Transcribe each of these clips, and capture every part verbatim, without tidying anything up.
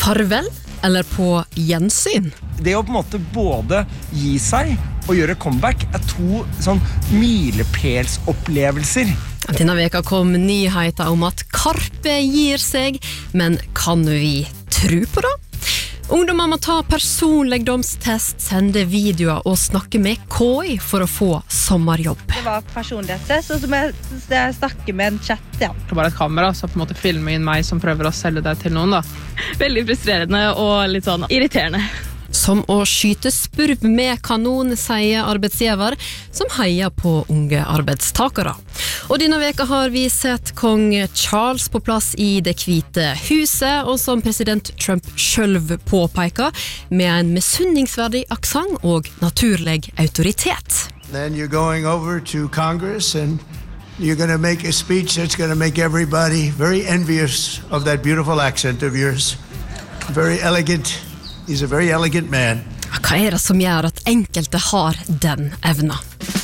farvel eller på gjensyn? Det å på en måte både gi seg og gjøre comeback er to sånn milepælsopplevelser. Denne veka kom nyheter om at Karpe gir seg, men kan vi tro på det? Ungdommer må ta personlegdomstest, sende videoer og snakke med K I for å få sommerjobb. Det var personlighetstest, og så må jeg, jeg snakke med en chat, ja. Det var bare et kamera, så på en måte filme inn meg som prøver å selge det til noen da. Veldig frustrerende og litt sånn irriterende. Som å skyte spurv med kanon, sier arbeidsgiver, som heier på unge arbeidstakere. Og denne veka har vi sett kong Charles på plass i det hvite huset, og som president Trump selv påpeker, med en misunningsverdig aksent og naturlig autoritet. Then you're going over to Congress and you're going to make a speech that's going to make everybody very envious of that beautiful accent of yours. Very elegant. He's a very elegant man. Hva er det som gjør at enkelte har den evna?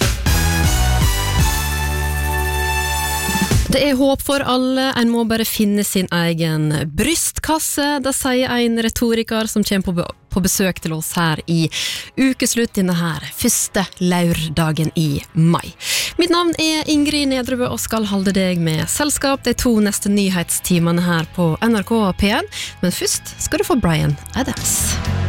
Det er håp for alle, en må bare finne sin egen brystkasse, det sier en retoriker som kommer på, på besøk til oss her i ukeslutt denne her første lørdagen i mai. Mitt navn er Ingrid Nedrebø og skal holde deg med selskap de to neste nyhetstimene her på N R K P en, men først skal du få Bryan Adams.